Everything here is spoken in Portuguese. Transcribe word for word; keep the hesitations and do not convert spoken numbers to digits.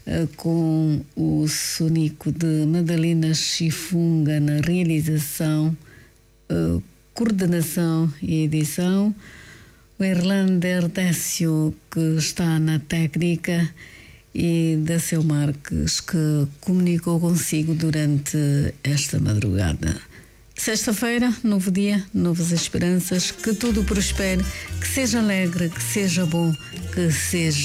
com o sonico de Madalena Chifunga na realização, coordenação e edição, o Erlander Décio, que está na técnica, e da Seu Marques, que comunicou consigo durante esta madrugada. Sexta-feira, novo dia, novas esperanças, que tudo prospere, que seja alegre, que seja bom, que seja